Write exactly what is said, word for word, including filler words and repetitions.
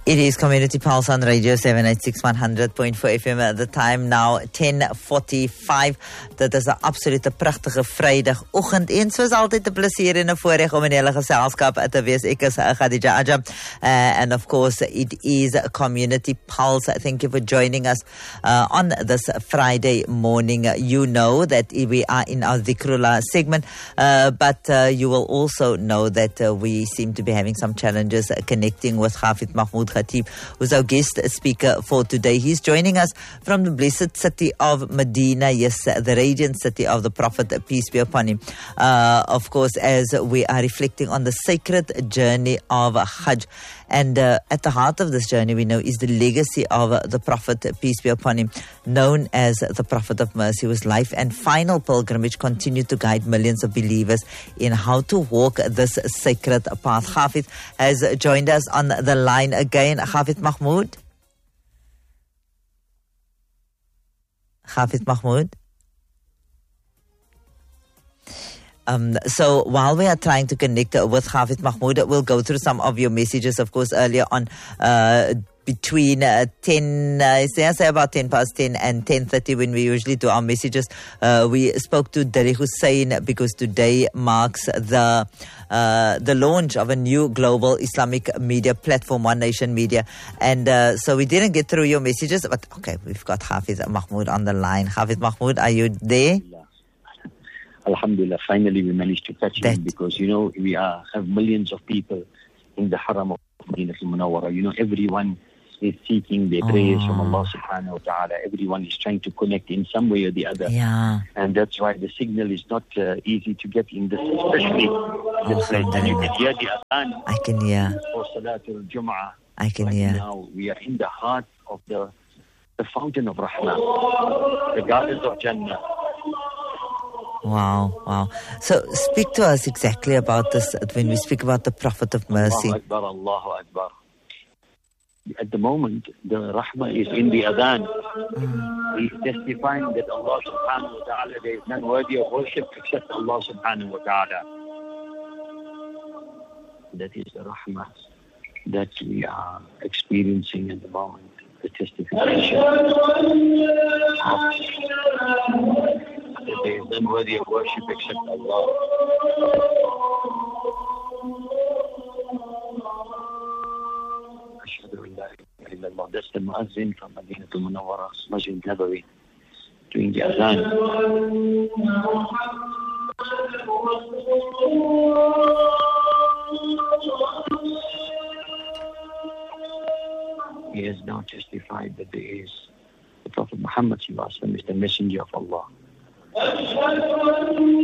It is Community Pulse on Radio seven eighty-six one hundred point four F M at the time now ten forty-five. Dit is 'n absolute pragtige Vrydagoggend en soos altyd 'n plesier en 'n voorreg om in julle geselskap te wees. Ek is Khadija Ajam uh, and of course it is a Community Pulse. Thank you for joining us uh, on this Friday morning. You know that we are in our Dhikrullah segment uh, but uh, you will also know that uh, we seem to be having some challenges uh, connecting with Hafid Mahmoud Khatib, who's our guest speaker for today. He's joining us from the blessed city of Medina, yes, the radiant city of the Prophet, peace be upon him. Uh, of course, as we are reflecting on the sacred journey of Hajj. And uh, at the heart of this journey, we know, is the legacy of uh, the Prophet, peace be upon him, known as the Prophet of Mercy, whose life and final pilgrimage continue to guide millions of believers in how to walk this sacred path. Hafid has joined us on the line again. Hafid Mahmoud. Hafid Mahmoud. Um, so while we are trying to connect uh, with Hafid Mahmoud, we'll go through some of your messages, of course, earlier on uh, between uh, ten, uh, say, say about ten past ten and ten thirty when we usually do our messages. Uh, we spoke to Dari Hussein because today marks the uh, the launch of a new global Islamic media platform, One Nation Media. And uh, so we didn't get through your messages, but okay, we've got Hafid Mahmoud on the line. Hafid Mahmoud, are you there? Alhamdulillah, finally we managed to catch him because, you know, we are, have millions of people in the Haram of Medina al-Munawwara. You know, everyone is seeking their prayers oh. from Allah subhanahu wa ta'ala. Everyone is trying to connect in some way or the other. Yeah. And that's why the signal is not uh, easy to get in this, especially this place. And you can hear the adhan. I can hear. For Salatul Jum'ah. I can right hear. Now we are in the heart of the, the fountain of Rahmah, the gardens of Jannah. Wow, wow. So speak to us exactly about this when we speak about the Prophet of Mercy. Allahu Akbar, Allahu Akbar. At the moment, the Rahmah is in the Adhan. Mm. He's testifying that Allah subhanahu wa ta'ala, there is none worthy of worship except Allah subhanahu wa ta'ala. That is the Rahmah that we are experiencing at the moment. The testification of that there is none worthy of worship except Allah. Ashhadu an la ilaha illallah. That's the muazzin from Medina al-Munawwara, Masjid Nabawi, doing the adhan. He has now testified that there is the Prophet Muhammad is the messenger of Allah.